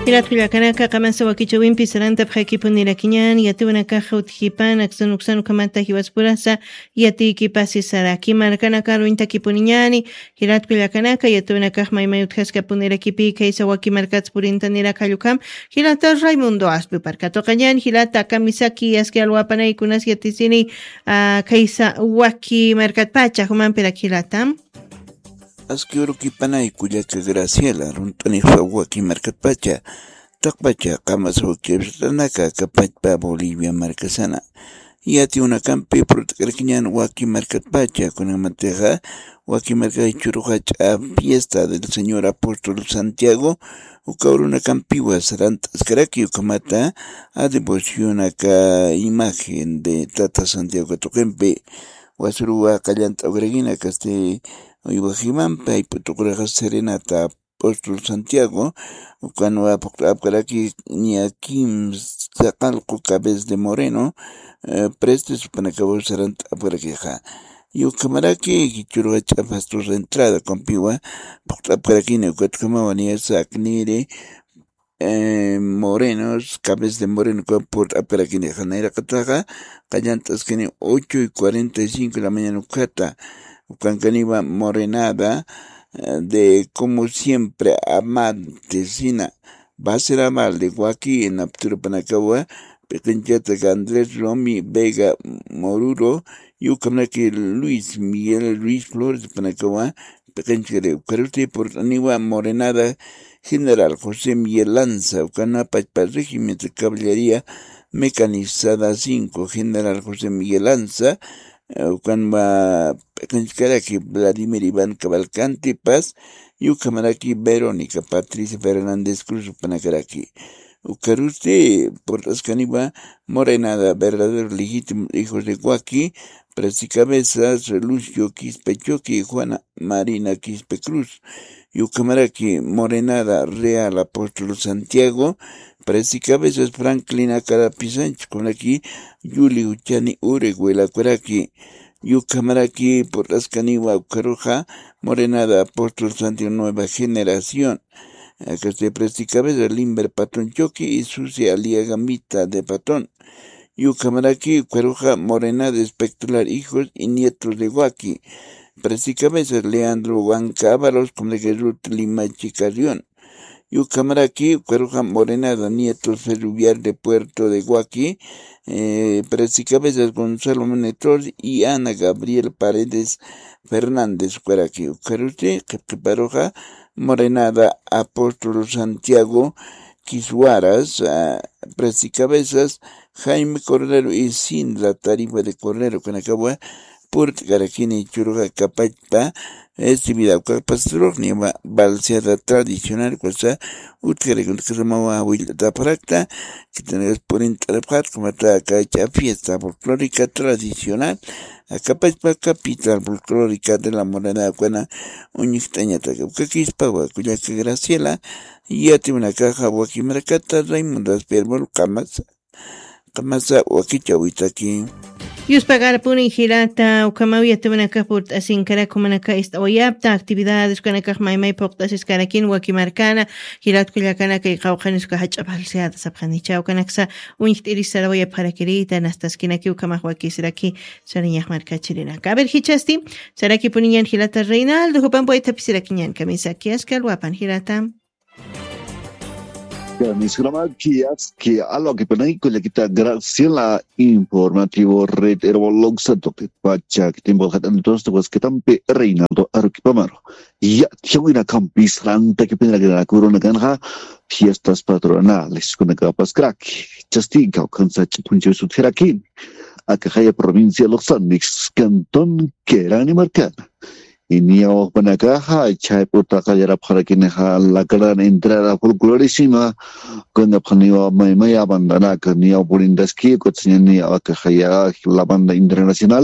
Hilat Kuyakanaka Kamasa Wakichawin Pisaranta Pakipuni Rakinyan, Yatuna Kaja Utjipan, Axanuxanu Kamata Hiwaspurasa, Yati Kipasi Saraki, Marakanaka Ruinta Kipuniani, Hilat Kuyakanaka, Yatuna Kahma Mayuthaska Punerakipi, Kaisa Wakimarkats Purinta Nirakayukam, Hilata Raimundo Aspu Parkato Kanyan, Hilata Kamisaki, Askialwapana y Kunas Yatisini, Kaisa Waki Markat Pacha, Human Perakilatam. Askiuruki panay kuyaka Graciela, runtani Huawaki Marcatpacha, Tokpacha, Kamaswaki, Tanaka, Kapachpa, Bolivia, Marcasana. Yati una campi, Protecriñan, Waki Marcatpacha, con Amateja, Waki Marca Churujacha, fiesta del Señor Apóstol Santiago, Ucauruna Campiwa, Sarantas Caraki, Ucamata, a devoción acá imagen de Tata Santiago Toquempe, Guasurua, Callanta, Ogreguina, Caste. Iwajimampa y Putucuraja Serenata Apóstol Santiago, cuando apcaraki ni aquí sacalco cabez de Moreno, preste su panacabo serant apcaraqueja. Yo camaraki, Gichuruacha pastor de entrada con piwa, apcaraki neucatcamavania sacnire, morenos, cabez de moreno por apcaraki de Janeira Cataja, callantas que ni 8:45 de la mañana Ucata. Cancaniva morenada de como siempre amantesina va a ser amable guaki en Apturo Panacagua pequeñata Andrés Romy Vega Moruro y ucamnaki Luis Miguel Luis Flores de Panacagua pequeña Caruti por Aniva morenada General José Miguel Lanza ucanapa para régimen de caballería mecanizada 5 General José Miguel Lanza Ucanba Pecancaraki Vladimir Iván Cavalcanti Paz y Ucamaraki Verónica Patricia Fernández Cruz Panacaraki Ucaruste por las caniba morenada verdadero legítimo hijos de Guaki Practicabezas Lucio Quispe Choqui Juana Marina Quispe Cruz y Ucamaraki morenada Real Apóstol Santiago Practicabezas Franklin Acarapisanch con aquí Yuli Uchani Ureguela Cueraki Yucamaraki por las Caniwa Ucaroja morenada Apóstol Santiago Nueva Generación acá se Practicabezas Limber Patón Choqui y Sucia Alía Gamita de Patón Yucamaraki Ucaroja morenada Espectacular hijos y nietos de Guaki Practicabezas Leandro Huancábalos con la Gerut Lima Chicarión Yucamaraki, Cueruja Morenada, nietos ferroviarios de Puerto de Guaki, Practicabezas Gonzalo Menetor y Ana Gabriel Paredes Fernández, Cueraki, Cueruche, Caparoja, Morenada, Apóstol Santiago, Quisuaras, Practicabezas, Jaime Cordero y Sindra Tarifa de Cordero, Canacagua, Puerto Caraquini, Churuja, Capachpa, vida pastor ni balseada tradicional cosa utgare que se llamaba Huilta Practa que tenés por interpretar como acá fiesta folclórica tradicional acá pa capital folclórica de la Morena Cuana uñictaña que quispa cuya que Graciela y ya tiene una caja Huaquimarcata Raimundo Asperbol Kamasa Huaquichahuita aquí Yus pagar puni hirata ukamawia tebanaka port asin kara kumanaka oyapta actividades kanaka maymay poktas iskarakin wakimarkana hirat kullakana kay qawqanis ka hachapalsiada sabkhanicha ukanaksa unchtirisara waya parakirita nastaskinaki ukamahwaki siraki sariñah markachirina kaber hichasti saraki puniyan hilata Reinaldo hupan poeta pisirakinyan kamisaki askal wapan hirata Mis gramaquias que a lo que penai con la kita Graciela informativo red herbolog santo que pacha que tiempo hatan todos los que tampe Reinaldo Arquipamaro ya chawina campis ranta que penra que la corona ganja fiestas patronales con capas crack chastiga con sa punche su terakin acá provincia Los Andes cantón que era ni marcada Inio panakaha chai puta kayara para kineha la gran entrada folclorísima con la panio maya bandana que ni purindaski cotsini akahaya la banda internacional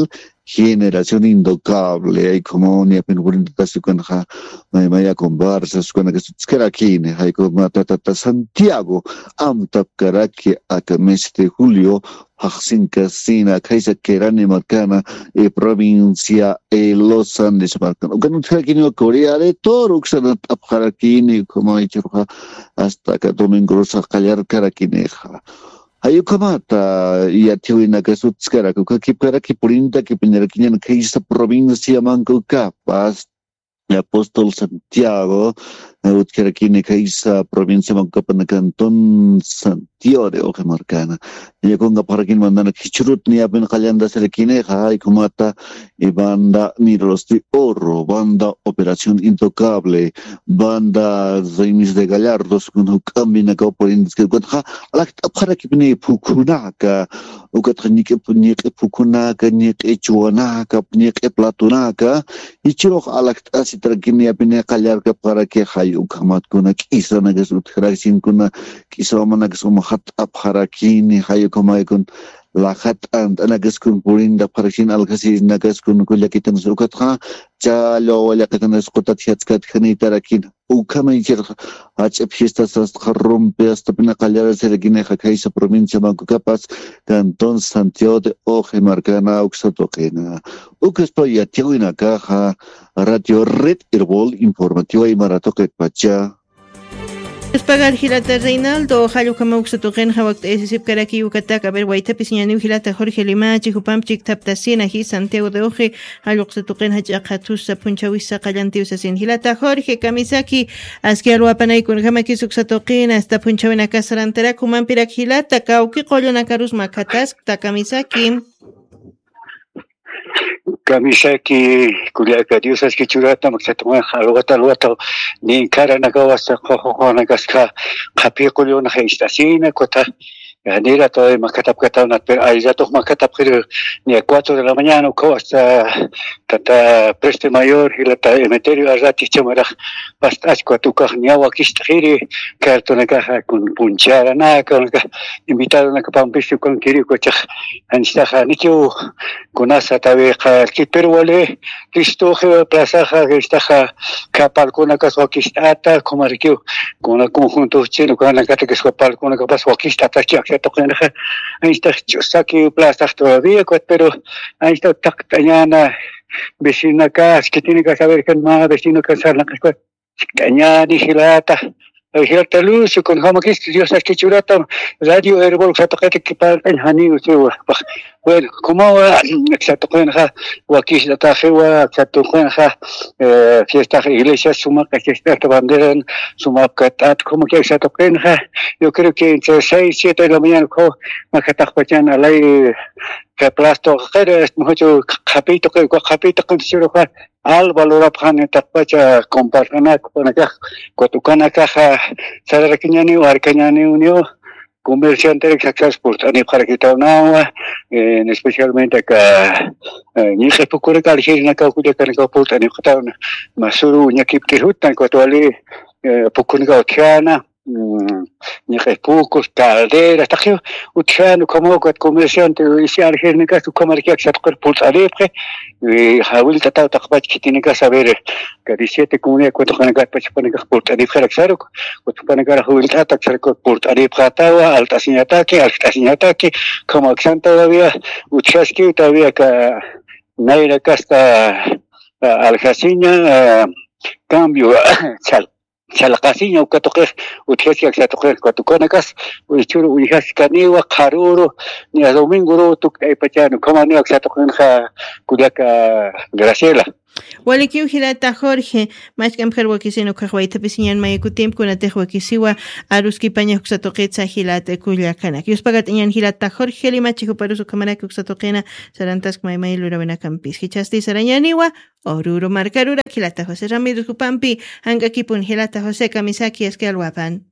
generación intocable, hay como ni apenas por intentarse con maya conversas con que se queda aquí, hay como tata Santiago, amtap caraki a mes de julio, Haxin Casina, Kaisa Kerani Marcana, provincia Los Andes Marcana. Ukan Utkakini Korea de Toruxan Abharakini, como ha dicho, hasta que domingo Rosa Callar Caraquineja. Ayukamata ya tiwina kasutskara kukakipkara kipurinta kipinerakinya kaisa provincia Manco Capas el apóstol Santiago utkerakini kaisa provincia Manco Capas Cantón Santiago de Ojemarcana ya konga parakin mandana kichurut ni apen kalyanda selekineja ay kumata y banda Miros de Oro, banda Operación Intocable, banda Zaimis de Gallardos con Kambina Kauporinds que gotha alak para que pni pukunaka ukatnike punike pukunaka nike chuanaka punike platunaka y chiro alak asitrakini apne kallar ka para que hayu kamat kuna kisa nagas utkraksin kuna kisa managas umahat apharakini hayu kamaikun lahat and anagas kun purinda parakin alkasi nagas kun kulakitan sukatha chalo wala katan skutat hiatskat khani tarakin ukama ikir hach fiestas rompe hasta pina callar sergine kaisa provincia Manco Capas Cantón Santiago de Ojemarcana Uxatokena ukaspa ya tiwina caja Radio Red Herbol informativa y maratoque pacha Pagar Hilata Reinaldo, Hayo Kamauxatogen, Hawak Esip Karaki, Yucataca, ver Waitapisian, Hilata, Jorge Limachi, Hupamchik, Taptasina, Hi, Santiago de Oje, Haluxatogen, Hajatusa, Punchawisa, Kayantius, in Hilata, Jorge, Kamisaki, Asquiaro Apanay, con Hamaki Suxatokin, hasta Punchawina Casarantera, Kumampirak Hilata, Kauki, Colionacarus Macatas, Takamisaki. Kamisaki kuliaka diosas que churata maksatuma halwata ni cara nakawasa khokhona kaska khapi kuliona heistasina kota Nira todo makatap katana pero ahí ya todos makatap pero ni a 4 de la mañana o hasta tata preste mayor y la emeterio a rati chamara basta cuatu kahniawa kistiri cartona caja con punchara na con invitado na kapampisu con kiri ko chak anstaha nikyo con asa tabe ki pero wale listo je plaza ja estaja kapal con la casa kistata como rikyo con el conjunto chino con la cata que kapal con la casa kistata toquen ahí está saki plaza todavía pero ahí está tactañana vecina acá que tiene que saber que más vecino que hacer la que caña digilata Hilata luz con jamakis Dios que churata radio herbol fataqat que para el hani bueno como exacto con ja wakis data jewa exacto con ja fiesta iglesia suma que está bandera suma katat como que exacto con ja yo creo que entre 6 7 de la mañana ko makatak pachan alai que plasto que es mucho capito con churata al valor apane tapacha comparana con acá cuatucana caja sadar kenyani war kenyani unio comerciante de transport ani para que tauna especialmente acá ni se procura que alguien acá cuida que acá porta ni tauna masuru nyakip que hutan cuatuali procura que ni repocos, calderas, está que utilizando como comerciante y alguien que su comercio que se toca por alepre y habil tata takbach que tiene que saber que 17 comunidades cuánto ganan que para que por alepre claro cuánto ganan que habil tata que por alepre tawa alta sin ataque como acción todavía utilizas que todavía que naira que está aljaciña cambio chal Chalakasinya ukatoke utkesia ukatoke kwatukonakas uchuru uihaskaniwa karuro ni domingo ro tukai pachano kamani ukatoke kha kudaka Graciela Walikiu Hilata Jorge, más que mujer wakiseno kahwaita pisinyan mayekutim kunate wakisiwa aruski paña uxatoquetza Hilata Culiacana. Kius pagatñan Hilata Jorge limachiku parusu kamara uxatoquena sarantas maymay luravena campis. Hichasti saranyaniwa oruro marcarura Hilata José Ramírez Kupampi angakipun Hilata José Kamisaki esquelwapan.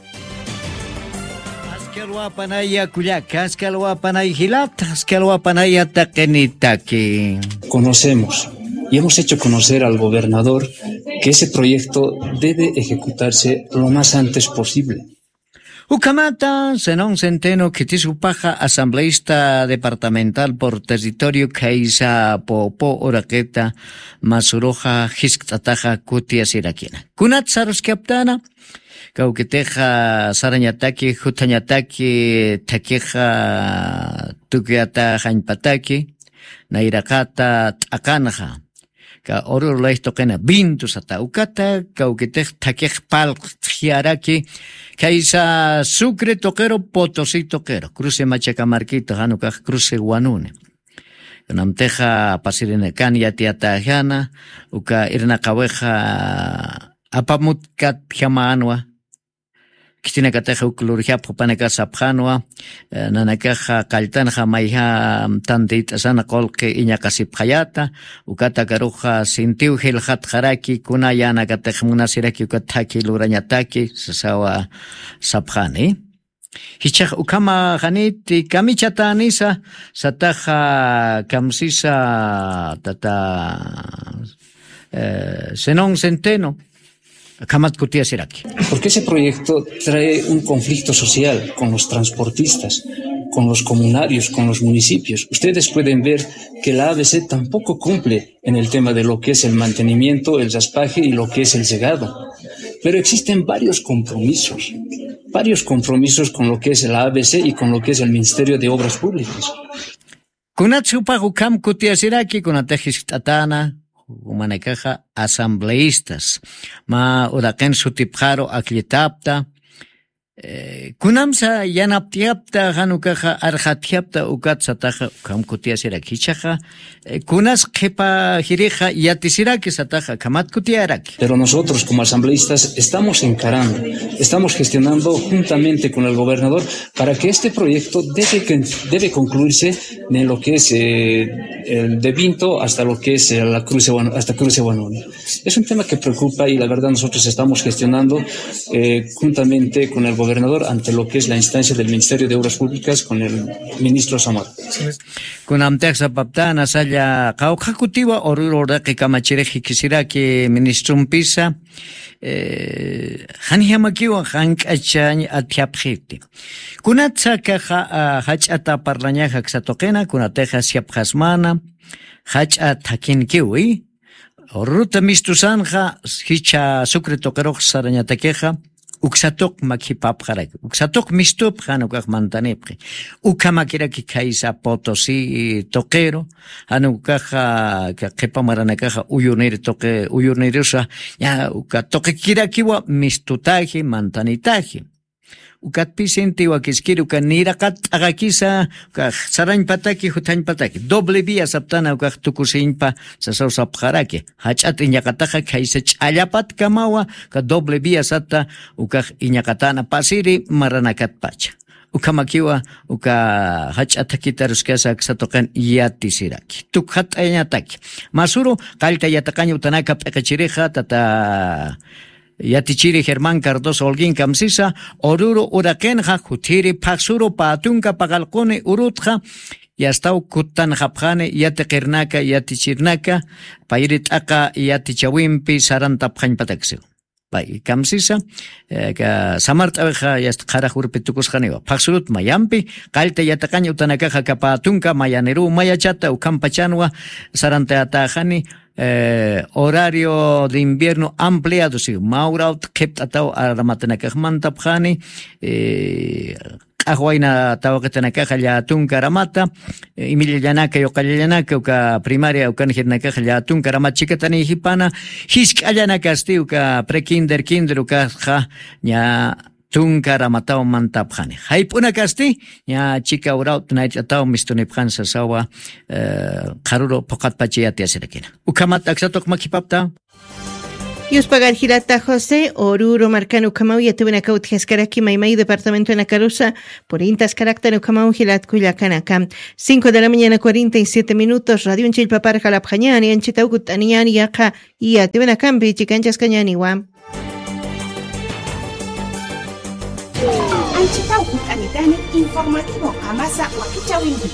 Asquelwapanaya Culiaca, asquelwapanaya Hilata, asquelwapanaya Takenitaki. Conocemos. Y hemos hecho conocer al gobernador que ese proyecto debe ejecutarse lo más antes posible. Ucamata, Zenón Centeno, Kitisupaja, asambleísta departamental por territorio, Kaisa Popo, Oraqueta, Masuroja, Hiskataja, Kutia Sirakina. Kunat Saruskiaptana, Kauketeja, Sarañataki, Jutañataki, Takeja, Tukiata, Jainpataki, Nairakata, Akanaja. Ka orur laisto kena bintu sata ukata kaukitej takej pal hiaraki kaisa Sucre toquero Potosí toquero cruce Machacamarquito hanuka cruce Guanune namteja pasirine kan yatiata jana uka irna kaweja apamut kat jamaanwa Kistina kateja uklurja popaneka sapjanwa nanakaja kaltanja maiha tandit sana kolke iñakasip hayata ukata karuja sintiu hilhat haraki kunayana kateja munasiraki ukataki lurañataki sasawa sapjani hichaj ukama janiti kamichatanisa sataja kamsisa tata Zenón Centeno Porque ese proyecto trae un conflicto social con los transportistas, con los comunarios, con los municipios. Ustedes pueden ver que la ABC tampoco cumple en el tema de lo que es el mantenimiento, el raspaje y lo que es el llegado. Pero existen varios compromisos con lo que es la ABC y con lo que es el Ministerio de Obras Públicas. Humanekaja asambleístas ma uraken sutipjaro aklitapta kunamsa yanaptiapta hanukaja arjatiapta ukatsataja kamkutia sirakichaja kunas kepa jirija yatisiraki sataja kamatkutiaraki. Pero nosotros como asambleístas estamos gestionando juntamente con el gobernador para que este proyecto debe concluirse en lo que es el de Vinto hasta lo que es la Cruce Guanone. Es un tema que preocupa y la verdad nosotros estamos gestionando juntamente con el gobernador ante lo que es la instancia del Ministerio de Obras Públicas con el ministro Samar. Con amtexa paptana salla kaukakutiva orura que kamachireji kisiraki ministrum pisa hanihamakiwa hankachany atiapjiti. Kunatsa kaja hachata parlañaja xatokena kunateja siapjasmana hacha takinkiwi oruta mistusanja hicha Sucre toquero sarañatakeja uksatok makipapjarek uksatok mistup hanukaj mantanepje ukamakiraki kaisa Potosí toquero hanukaja kepamaranacaja uyurnirusa ya ukatokekirakiwa mistutaji mantanitaji ukatpisintiwa kiskiru kanirakat agakisa sarañpataki hutañpataki doble vía saptana ukaj tukusinpa sasaw sapjaraki hachat iñakataja kaisa ch'allapat kamawa ka doble vía sata ukaj iñakatana pasiri maranakat pacha ukamakiwa uka hach'atakita ruskasa ksatoqan yatisiraki tukhat añataki masuro qalta yataqaña utanaka p'eqachireja tata Yatichiri Germán Cardoso Holguín Kamsisa, Oruro Urakenja, Jutiri Paxuro Patunka Pagalcone Urutja, Yastau Kutan Japjane, Yatekernaka, Yatichirnaka, Pairit Aka, Yatichawimpi, Saranta Pjañpataxio. Pai Kamsisa, Samart Abeja, Yastkara Jurpitukus Janeo, Paxurut Mayampi, Kalte Yatakaña Utanakaja Kapatunka, Mayaneru, Mayachata, Ucampachanua, Saranta Atajani, horario de invierno ampliado, sí, Mauraut, Keptatao, Aramatanakajmantapjani, Ahuayna Tawaketanakaja, Yatunka Ramata, Emilia Yanaka, Yokayanaka, Uka primaria, Ukanjernakaja, Yatunka Ramachikatani Hipana, Hisk Ayanakasti, Uka prekinder, kinder, Uka ya Tunka Ramatao Mantapjani. Haipuna Casti, ya chica uraut night atao mistunipjan sasawa, Karuro Pokat Pachiati Aserakina. Ukamat Aksatok Makipapta. Yuspagar Girata José, Oruro Marcano Ucamau, Yatubenacaut Gescaraki, Maimai, Departamento de Nacarusa, por Intas Carácter Ucamau, Gilat Cuyacanacam. 5 de la mañana, 47 minutos, Radio Chilpapar, Jalapjañani, Anchitaugut, Aniani, Yaka, y Atubenacampi, Chicanchas Cañaniwam. Anchitaugut, Anitani, informativo, Amasa, Wakichawindi.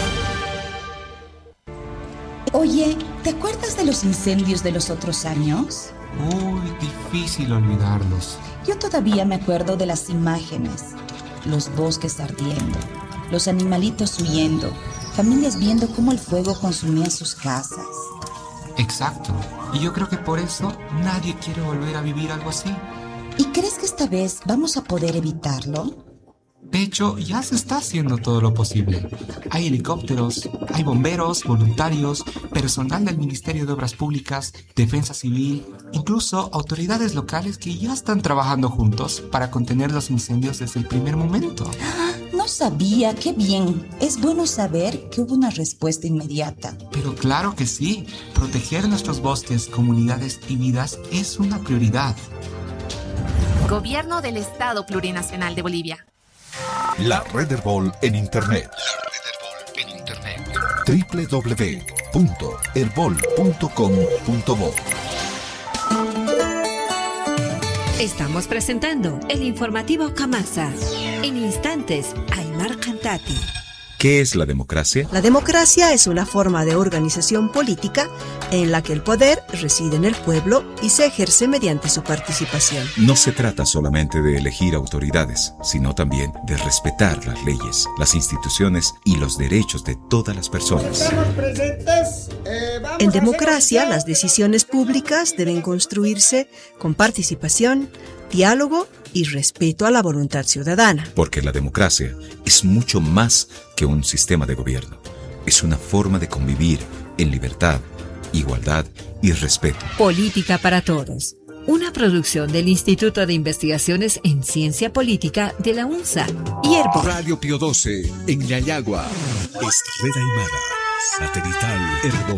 Oye, ¿te acuerdas de los incendios de los otros años? Muy difícil olvidarlos. Yo todavía me acuerdo de las imágenes. los bosques ardiendo, los animalitos huyendo, familias viendo cómo el fuego consumía sus casas. Exacto. Y yo creo que por eso nadie quiere volver a vivir algo así. ¿Y crees que esta vez vamos a poder evitarlo? De hecho, ya se está haciendo todo lo posible. Hay helicópteros, hay bomberos, voluntarios, personal del Ministerio de Obras Públicas, Defensa Civil, incluso autoridades locales que ya están trabajando juntos para contener los incendios desde el primer momento. No sabía, qué bien. Es bueno saber que hubo una respuesta inmediata. Pero claro que sí, proteger nuestros bosques, comunidades y vidas es una prioridad. Gobierno del Estado Plurinacional de Bolivia. La Red Herbol en Internet. www.herbol.com.bo. Estamos presentando el informativo Camasa. En instantes, Aymar Cantati. ¿Qué es la democracia? La democracia es una forma de organización política en la que el poder reside en el pueblo y se ejerce mediante su participación. No se trata solamente de elegir autoridades, sino también de respetar las leyes, las instituciones y los derechos de todas las personas. En democracia, las decisiones públicas deben construirse con participación, diálogo y respeto a la voluntad ciudadana. Porque la democracia es mucho más que un sistema de gobierno. Es una forma de convivir en libertad, igualdad y respeto. Política para Todos. Una producción del Instituto de Investigaciones en Ciencia Política de la UNSA y Herbol. Radio Pío XII en Yayagua. Estrella Aymara. Satelital Herbol.